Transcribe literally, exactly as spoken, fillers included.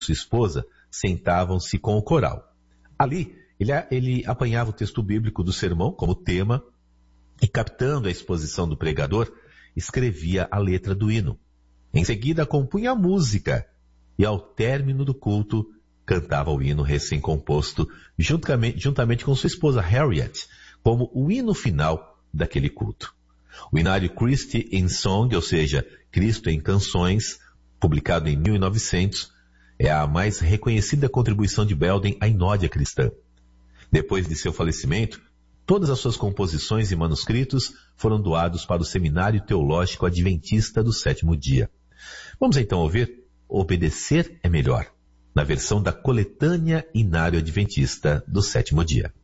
sua esposa sentavam-se com o coral. Ali, ele, ele apanhava o texto bíblico do sermão como tema e, captando a exposição do pregador, escrevia a letra do hino. Em seguida, compunha a música e, ao término do culto, cantava o hino recém-composto juntamente, juntamente com sua esposa Harriet, como o hino final daquele culto. O hinário Christ in Song, ou seja, Cristo em Canções, publicado em mil e novecentos, é a mais reconhecida contribuição de Belden à inódia cristã. Depois de seu falecimento, todas as suas composições e manuscritos foram doados para o Seminário Teológico Adventista do Sétimo Dia. Vamos então ouvir Obedecer é Melhor, na versão da Coletânea Hinário Adventista do Sétimo Dia.